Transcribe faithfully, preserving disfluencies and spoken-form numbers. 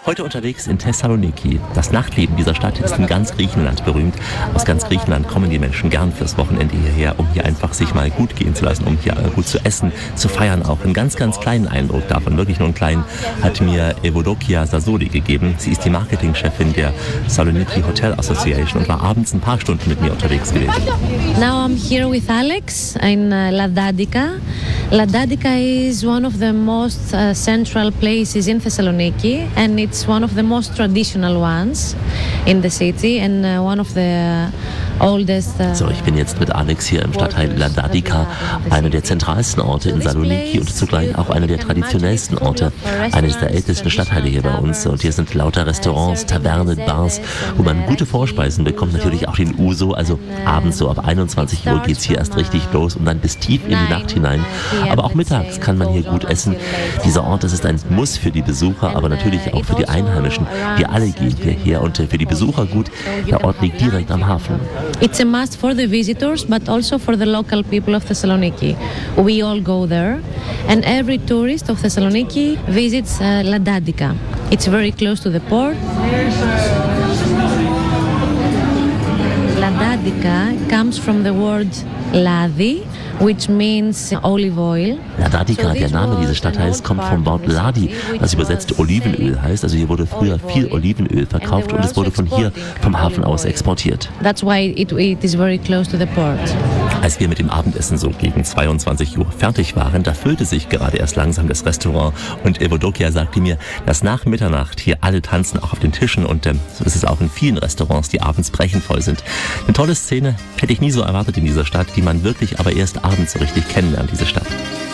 Heute unterwegs in Thessaloniki. Das Nachtleben dieser Stadt ist in ganz Griechenland berühmt. Aus ganz Griechenland kommen die Menschen gern fürs Wochenende hierher, um hier einfach sich mal gut gehen zu lassen, um hier gut zu essen, zu feiern auch. Einen ganz, ganz kleinen Eindruck davon, wirklich nur einen kleinen, hat mir Evodokia Sasoli gegeben. Sie ist die Marketingchefin der Saloniki Hotel Association und war abends ein paar Stunden mit mir unterwegs gewesen. Now I'm here with Alex in uh, Ladadika. Ladadika is one of the most uh, central places in Thessaloniki, and it's one of the most traditional ones in the city, and uh, one of the oldest. Uh, so, ich bin jetzt mit Alex hier im Stadtteil Ladadika, einer der zentralsten Orte in Saloniki und zugleich auch einer der traditionellsten Orte, eines der ältesten Stadtteile hier bei uns. Und hier sind lauter Restaurants, Tavernen, Bars, wo man gute Vorspeisen bekommt, natürlich auch den Uso. Also abends so ab einundzwanzig Uhr geht's hier erst richtig los und dann bis tief in die Nacht hinein. Aber auch mittags kann man hier gut essen. Dieser Ort, das ist ein Muss für die Besucher, aber natürlich auch für die Einheimischen. Wir alle gehen hierher und für die Besucher gut. Der Ort liegt direkt am Hafen. It's a must for the visitors, but also for the local people of Thessaloniki. We all go there, and every tourist of Thessaloniki visits uh, Ladadika. It's very close to the port. Ladadika comes from the word Ladi, which means olive oil. Ladadika, der Name dieses Stadtteils, kommt vom Wort Ladi, was übersetzt Olivenöl heißt. Also hier wurde früher viel Olivenöl verkauft und es wurde von hier vom Hafen aus exportiert. That's why it, it is very close to the port. Als wir mit dem Abendessen so gegen zweiundzwanzig Uhr fertig waren, da füllte sich gerade erst langsam das Restaurant und Evodokia sagte mir, dass nach Mitternacht hier alle tanzen, auch auf den Tischen, und ähm, so ist es auch in vielen Restaurants, die abends brechend voll sind. Eine tolle Szene, hätte ich nie so erwartet in dieser Stadt, die man wirklich aber erst abends so richtig kennenlernt, diese Stadt.